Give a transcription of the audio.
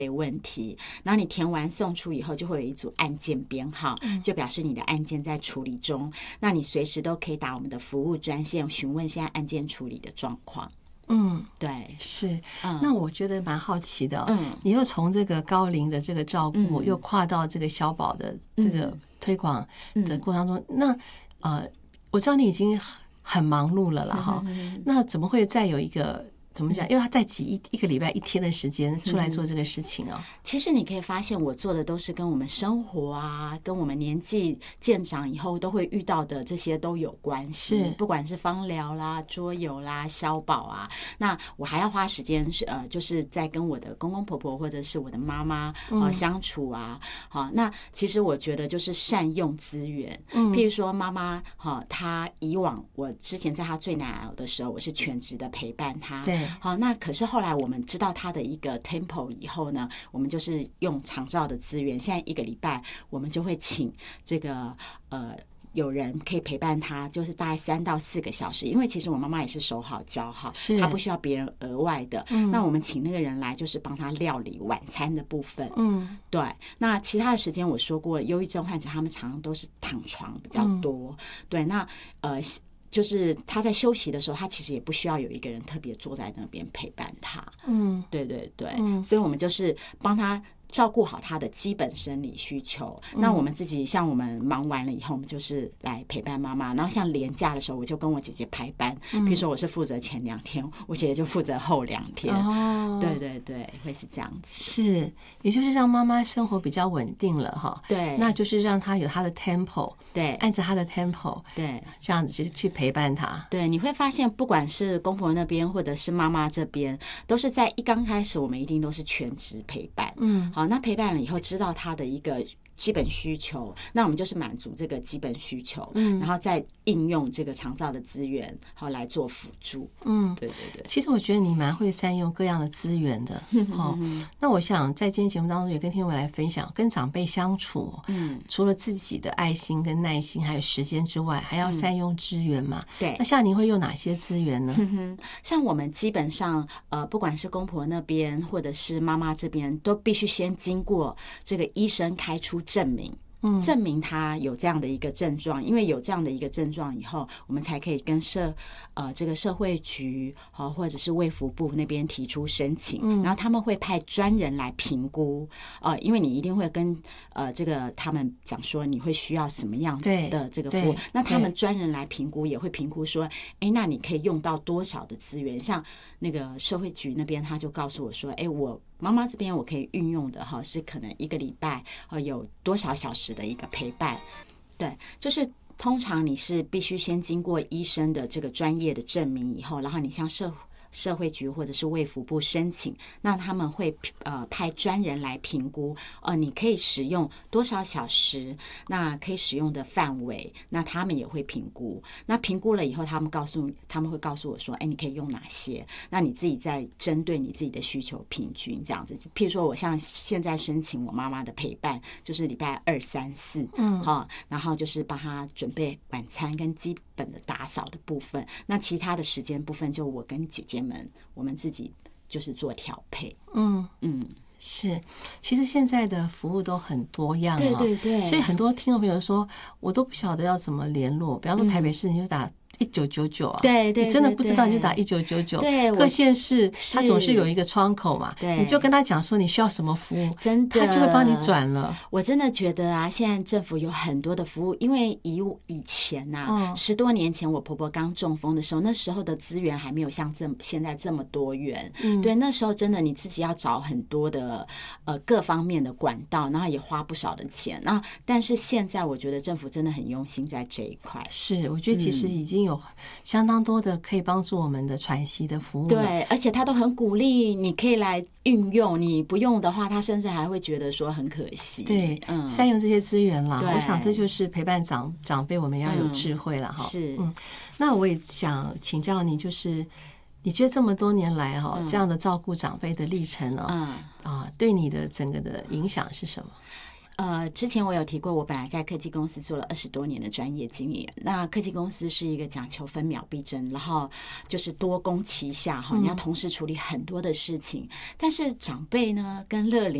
问题，然后你填完送出以后，就会有一组案件编号，就表示你的案件在处理中。那你随时都可以打我们的服务专线询问现在案件处理的状况。对， 是。那我觉得蛮好奇的，你又从这个高龄的这个照顾，又跨到这个小宝的这个推广的过程当中，那我知道你已经很忙碌了啦哈，那怎么会再有一个？怎么讲？因为他再挤一个礼拜1天的时间出来做这个事情啊。 其实你可以发现，我做的都是跟我们生活啊，跟我们年纪渐长以后都会遇到的这些都有关系。不管是芳疗啦、桌游啦、消保啊，那我还要花时间就是在跟我的公公婆婆或者是我的妈妈相处啊。好，那其实我觉得就是善用资源。譬如说妈妈她以往我之前在她最难熬的时候，我是全职的陪伴她。 对。 好，那可是后来我们知道他的一个 tempo 以后呢，我们就是用长照的资源，现在1个礼拜我们就会请这个有人可以陪伴他，就是大概3到4个小时，因为其实我妈妈也是手好脚好，她不需要别人额外的。那我们请那个人来，就是帮他料理晚餐的部分。对。那其他的时间我说过，忧郁症患者他们常常都是躺床比较多。对，那就是他在休息的时候，他其实也不需要有一个人特别坐在那边陪伴他。对对对。所以我们就是帮他照顾好他的基本生理需求。那我们自己像我们忙完了以后，我们就是来陪伴妈妈。然后像连假的时候，我就跟我姐姐排班，比如说我是负责前2天，我姐姐就负责后2天。对对对，会是这样子。 是，也就是让妈妈生活比较稳定了哈。 对， 那就是让她有她的 tempo， 对， 按着她的 tempo， 对， 这样子去陪伴她。 对，你会发现，不管是公婆那边或者是妈妈这边，都是在刚开始，我们一定都是全职陪伴。好，那陪伴了以后，知道他的一个基本需求，那我们就是满足这个基本需求，然后再应用这个长照的资源，好来做辅助。对对对。 其实我觉得你蛮会善用各样的资源的。那我想在今天节目当中也跟听众来分享，跟长辈相处，除了自己的爱心跟耐心还有时间之外，还要善用资源嘛。 对。 那像您会用哪些资源呢？ 像我们基本上不管是公婆那边或者是妈妈这边，都必须先经过这个医生开出证明。证明他有这样的一个症状，因为有这样的一个症状以后，我们才可以跟这个社会局或者是卫福部那边提出申请，然后他们会派专人来评估，因为你一定会跟这个他们讲说你会需要什么样子的这个服务，那他们专人来评估也会评估说，那你可以用到多少的资源，像那个社会局那边他就告诉我说，我妈妈这边我可以运用的是可能1个礼拜有多少小时的一个陪伴。对，就是通常你是必须先经过医生的这个专业的证明以后，然后你向社会局或者是卫福部申请，那他们会派专人来评估，你可以使用多少小时，那可以使用的范围，那他们也会评估。那评估了以后，他们会告诉我说，你可以用哪些？那你自己再针对你自己的需求平均这样子。譬如说，我像现在申请我妈妈的陪伴，就是礼拜2、3、4，然后就是帮她准备晚餐跟基本的打扫的部分。那其他的时间部分，就我跟姐姐我们自己就是做调配。 是，其实现在的服务都很多样。 对对对。 所以很多听众朋友说，我都不晓得要怎么联络，比方说台北市你就打1999啊， 对对， 你真的不知道你就打1999。 对， 各县市它总是有一个窗口嘛，你就跟他讲说你需要什么服务， 真的他就会帮你转了。 我真的觉得啊，现在政府有很多的服务，因为以前10多年前我婆婆刚中风的时候，那时候的资源还没有像现在这么多元。对，那时候真的你自己要找很多的各方面的管道，然后也花不少的钱。但是现在我觉得政府真的很用心在这一块。 是，我觉得其实已经有相当多的可以帮助我们的喘息的服务。 对，而且他都很鼓励你可以来运用，你不用的话他甚至还会觉得说很可惜。 对，善用这些资源啦。我想这就是陪伴长辈我们要有智慧了哈。 是。 那我也想请教你，就是你觉得这么多年来这样的照顾长辈的历程对你的整个的影响是什么？ 之前我有提过，我本来在科技公司做了20多年的专业经验。那科技公司是一个讲求分秒必争，然后就是多工齐下哈，你要同时处理很多的事情。但是长辈呢，跟乐龄